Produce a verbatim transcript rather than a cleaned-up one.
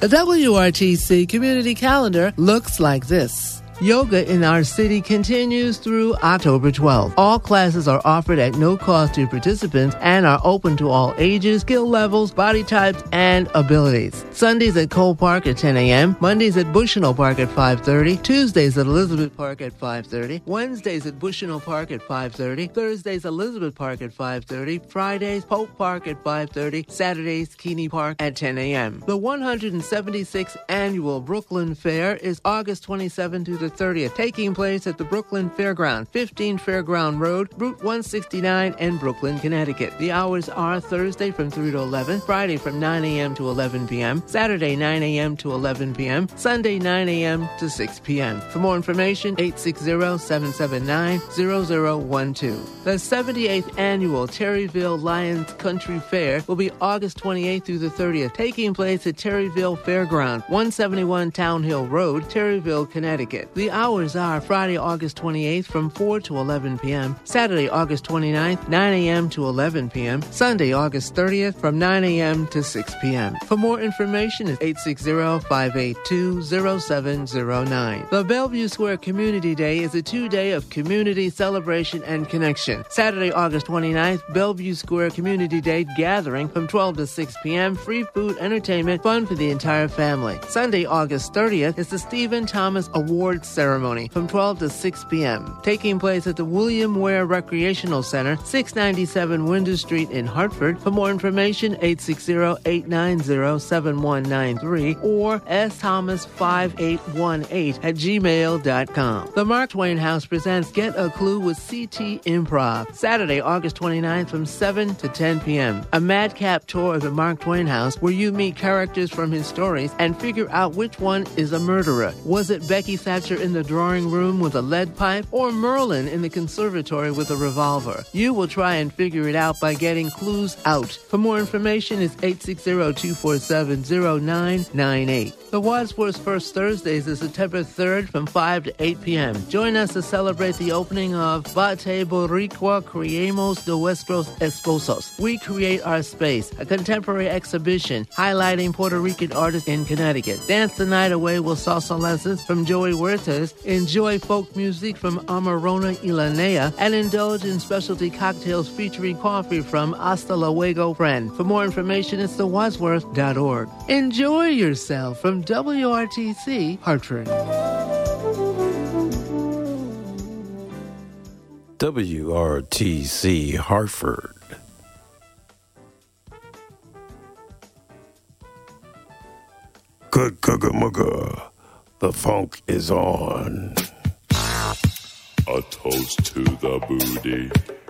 A W R T C community calendar looks like this. Yoga in our city continues through October twelfth. All classes are offered at no cost to participants and are open to all ages, skill levels, body types, and abilities. Sundays at Cole Park at ten a.m., Mondays at Bushnell Park at five thirty, Tuesdays at Elizabeth Park at five thirty, Wednesdays at Bushnell Park at five thirty, Thursdays Elizabeth Park at five thirty, Fridays Polk Park at five thirty, Saturdays Keeney Park at ten a.m. The one hundred seventy-sixth Annual Brooklyn Fair is August twenty-seventh to the thirtieth, taking place at the Brooklyn Fairground, fifteen Fairground Road, Route one sixty-nine in Brooklyn, Connecticut. The hours are Thursday from three to eleven, Friday from nine a.m. to eleven p.m., Saturday nine a.m. to eleven p.m., Sunday nine a.m. to six p.m. For more information, eight six zero, seven seven nine, zero zero one two. The seventy-eighth Annual Terryville Lions Country Fair will be August twenty-eighth through the thirtieth, taking place at Terryville Fairground, one seventy-one Town Hill Road, Terryville, Connecticut. The hours are Friday, August twenty-eighth from four to eleven p.m., Saturday, August twenty-ninth, nine a.m. to eleven p.m., Sunday, August thirtieth from nine a.m. to six p.m. For more information, is eight six zero, five eight two, zero seven zero nine. The Bellevue Square Community Day is a two-day of community celebration and connection. Saturday, August twenty-ninth, Bellevue Square Community Day gathering from twelve to six p.m., free food, entertainment, fun for the entire family. Sunday, August thirtieth is the Stephen Thomas Awards Ceremony from twelve to six p.m., taking place at the William Ware Recreational Center, six ninety-seven Winter Street in Hartford. For more information, eight six zero, eight nine zero, seven one nine three or s thomas five eight one eight at gmail dot com. The Mark Twain House presents Get a Clue with C T Improv, Saturday, August twenty-ninth from seven to ten p.m. A madcap tour of the Mark Twain House where you meet characters from his stories and figure out which one is a murderer. Was it Becky Thatcher in the drawing room with a lead pipe or Merlin in the conservatory with a revolver? You will try and figure it out by getting clues out. For more information, is eight six zero, two four seven, zero nine nine eight. The Wadsworth First Thursdays is September third from five to eight p.m. Join us to celebrate the opening of Bate Boricua Creemos de Nuestros Esposos. We Create Our Space, a contemporary exhibition highlighting Puerto Rican artists in Connecticut. Dance the night away with salsa lessons from Joey Huertas, enjoy folk music from Amarona Ilanea, and indulge in specialty cocktails featuring coffee from Hasta Luego Friend. For more information, it's the wadsworth dot org. Enjoy yourself from W R T C Hartford. W R T C Hartford. Good cooker mugger. The funk is on. A toast to the booty.